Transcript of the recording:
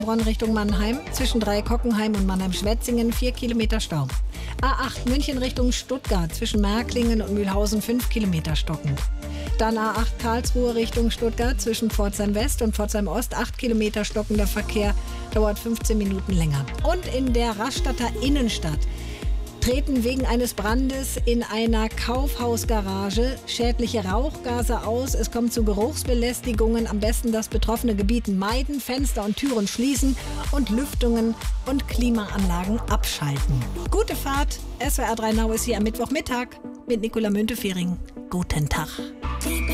Bronn Richtung Mannheim, zwischen Dreieckockenheim und Mannheim-Schwetzingen 4 Kilometer Stau. A8 München Richtung Stuttgart, zwischen Märklingen und Mühlhausen 5 Kilometer stockend. Dann A8 Karlsruhe Richtung Stuttgart, zwischen Pforzheim West und Pforzheim Ost 8 Kilometer stockender Verkehr, dauert 15 Minuten länger. Und in der Rastatter Innenstadt treten wegen eines Brandes in einer Kaufhausgarage schädliche Rauchgase aus. Es kommt zu Geruchsbelästigungen. Am besten das betroffene Gebiet meiden, Fenster und Türen schließen und Lüftungen und Klimaanlagen abschalten. Gute Fahrt. SWR 3 Now ist hier am Mittwochmittag mit Nicola Müntefering. Guten Tag.